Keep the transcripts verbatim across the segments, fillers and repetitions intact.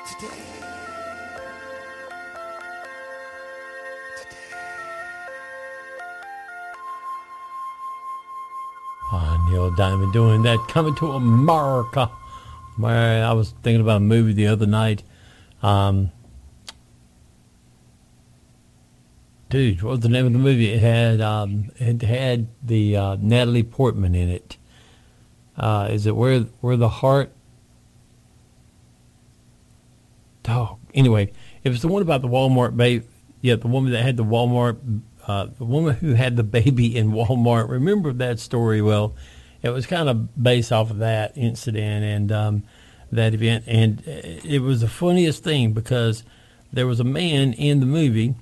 Today. Oh, Neil Diamond doing that, Coming to America. Where I was thinking about a movie the other night. Um, dude, what was the name of the movie? It had um, it had the uh, Natalie Portman in it. Uh, is it where where the heart? Oh, anyway, it was the one about the Walmart baby. Yeah, the woman that had the Walmart. Uh, the woman who had the baby in Walmart. Remember that story? Well, it was kind of based off of that incident and um, that event. And it was the funniest thing because there was a man in the movie,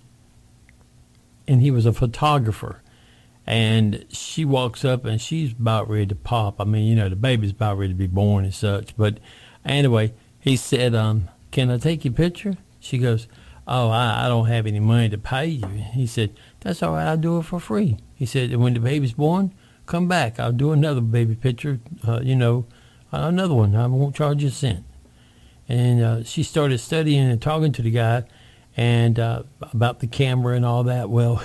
and he was a photographer. And she walks up, and she's about ready to pop. I mean, you know, the baby's about ready to be born and such. But anyway, he said, um, can I take your picture? She goes, oh, I, I don't have any money to pay you. He said, that's all right, I'll do it for free. He said, and when the baby's born, come back. I'll do another baby picture, uh, you know, another one. I won't charge you a cent. And uh, she started studying and talking to the guy and uh, about the camera and all that. Well,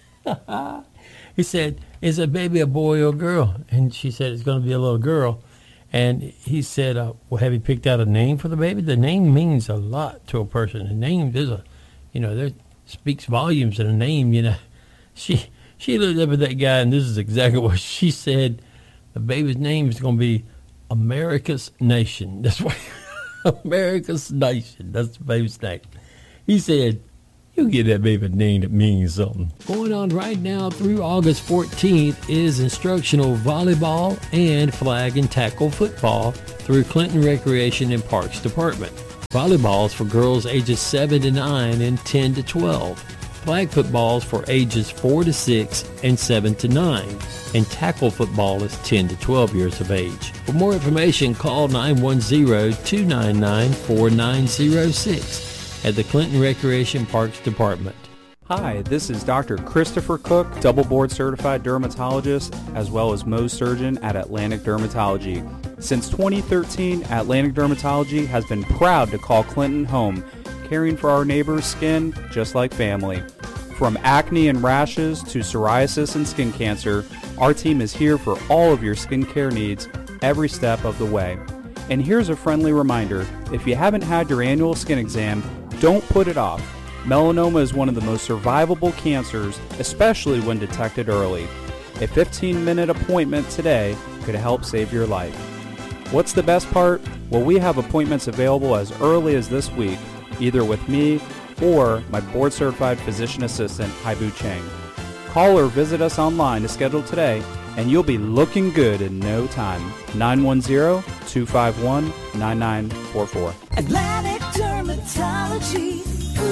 he said, is a baby a boy or a girl? And she said, it's going to be a little girl. And he said, uh, well, have you picked out a name for the baby? The name means a lot to a person. The name, there's a, you know, there speaks volumes in a name, you know. She she looked up at that guy, and this is exactly what she said. The baby's name is going to be America's Nation. That's what, America's Nation. That's the baby's name. He said, you get that baby a name that means something. Going on right now through August fourteenth is instructional volleyball and flag and tackle football through Clinton Recreation and Parks Department. Volleyball is for girls ages seven to nine and ten to twelve. Flag football is for ages four to six and seven to nine. And tackle football is ten to twelve years of age. For more information, call nine one zero, two nine nine, four nine zero six. at the Clinton Recreation Parks Department. Hi, this is Doctor Christopher Cook, double board certified dermatologist, as well as Mohs surgeon at Atlantic Dermatology. Since twenty thirteen, Atlantic Dermatology has been proud to call Clinton home, caring for our neighbors' skin just like family. From acne and rashes to psoriasis and skin cancer, our team is here for all of your skincare needs every step of the way. And here's a friendly reminder, if you haven't had your annual skin exam, don't put it off. Melanoma is one of the most survivable cancers, especially when detected early. A fifteen minute appointment today could help save your life. What's the best part? Well, we have appointments available as early as this week, either with me or my board-certified physician assistant, Haibu Chang. Call or visit us online to schedule today, and you'll be looking good in no time. nine one zero, two five one, nine nine four four. Atlantic Dermatology.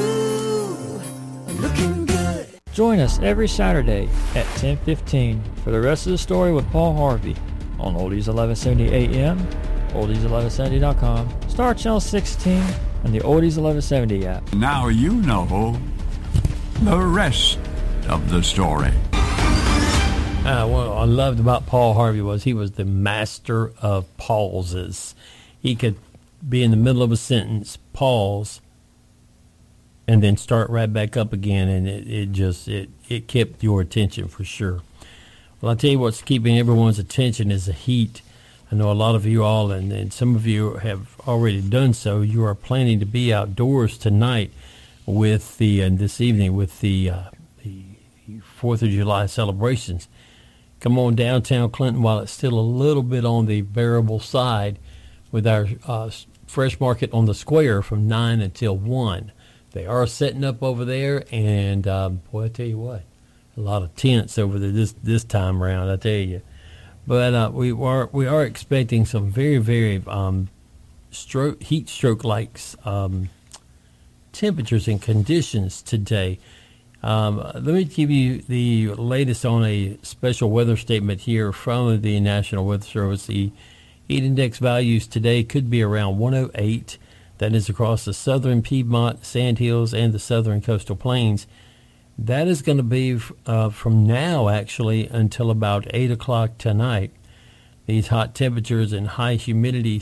Ooh, looking good. Join us every Saturday at ten fifteen for the rest of the story with Paul Harvey on Oldies eleven seventy A M, oldies eleven seventy dot com, Star Channel sixteen, and the Oldies eleven seventy app. Now you know the rest of the story. Uh, what I loved about Paul Harvey was he was the master of pauses. He could be in the middle of a sentence, pause, and then start right back up again, and it, it just it, it kept your attention for sure. Well, I'll tell you what's keeping everyone's attention is the heat. I know a lot of you all, and, and some of you have already done so. You are planning to be outdoors tonight with the and this evening with the uh, the Fourth of July celebrations. Come on downtown Clinton while it's still a little bit on the bearable side with our uh, Fresh Market on the Square from nine until one. They are setting up over there, and um, boy, I tell you what, a lot of tents over there this this time around, I tell you. But uh, we are we are expecting some very, very um, stroke, heat stroke-like um, temperatures and conditions today. Um, let me give you the latest on a special weather statement here from the National Weather Service. The heat index values today could be around one oh eight. That is across the southern Piedmont, Sandhills, and the southern coastal plains. That is going to be uh, from now, actually, until about eight o'clock tonight. These hot temperatures and high humidities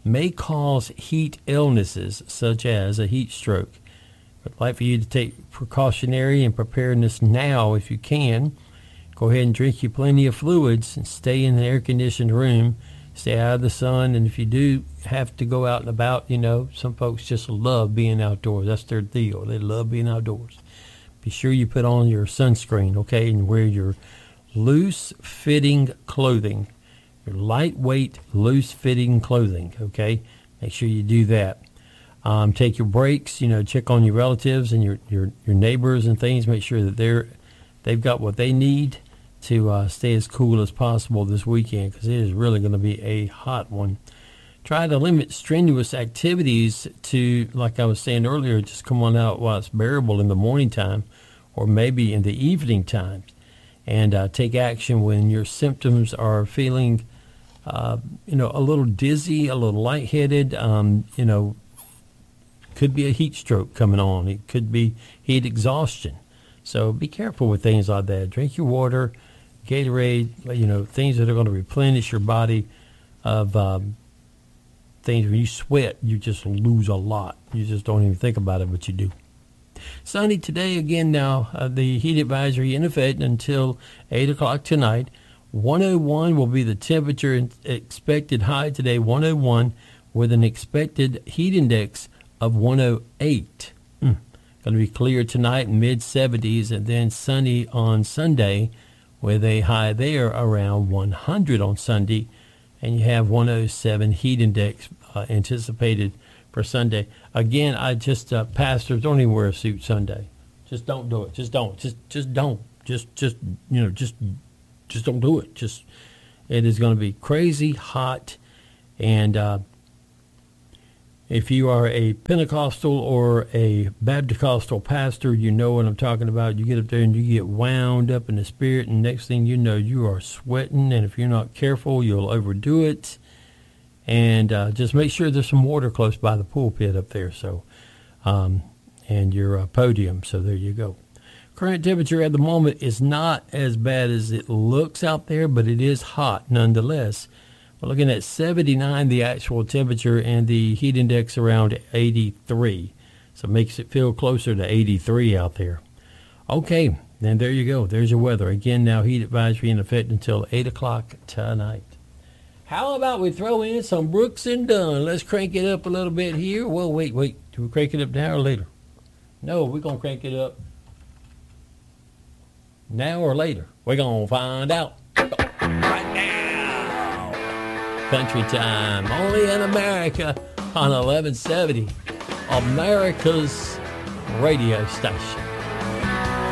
may cause heat illnesses such as a heat stroke. I'd like for you to take precautionary and preparedness now if you can. Go ahead and drink you plenty of fluids and stay in an air-conditioned room. Stay out of the sun, and if you do have to go out and about, you know, some folks just love being outdoors. That's their deal. They love being outdoors. Be sure you put on your sunscreen, okay, and wear your loose-fitting clothing, your lightweight, loose-fitting clothing, okay? Make sure you do that. Um, take your breaks, you know, check on your relatives and your, your, your neighbors and things. Make sure that they're, they've got what they need to uh, stay as cool as possible this weekend, because it is really going to be a hot one. Try to limit strenuous activities to, like I was saying earlier, just come on out while it's bearable in the morning time or maybe in the evening times. And uh, take action when your symptoms are feeling, uh, you know, a little dizzy, a little lightheaded. Um, you know, could be a heat stroke coming on. It could be heat exhaustion. So be careful with things like that. Drink your water, Gatorade, you know, things that are going to replenish your body of um, things. When you sweat, you just lose a lot. You just don't even think about it, but you do. Sunny today again now. Uh, the heat advisory in effect until eight o'clock tonight. one oh one will be the temperature expected high today, one oh one, with an expected heat index of one oh eight. Hmm. Going to be clear tonight, mid seventies, and then sunny on Sunday with a high there around one hundred on Sunday. And you have one oh seven heat index uh, anticipated for Sunday. Again, I just, uh, pastors, don't even wear a suit Sunday. Just don't do it. Just don't. Just just don't. Just, just you know, just just don't do it. Just, it is going to be crazy hot. And uh, if you are a Pentecostal or a Baptist pastor, you know what I'm talking about. You get up there and you get wound up in the spirit, and next thing you know, you are sweating. And if you're not careful, you'll overdo it. And uh, just make sure there's some water close by the pulpit up there, so um, and your uh, podium. So there you go. Current temperature at the moment is not as bad as it looks out there, but it is hot nonetheless. We're looking at seventy-nine, the actual temperature, and the heat index around eighty-three. So it makes it feel closer to eighty-three out there. Okay, then there you go. There's your weather. Again, now heat advisory in effect until eight o'clock tonight. How about we throw in some Brooks and Dunn? Let's crank it up a little bit here. Well, wait, wait. Do we crank it up now or later? No, we're going to crank it up now or later. We're going to find out right now. Country time, only in America on eleven seventy, America's radio station.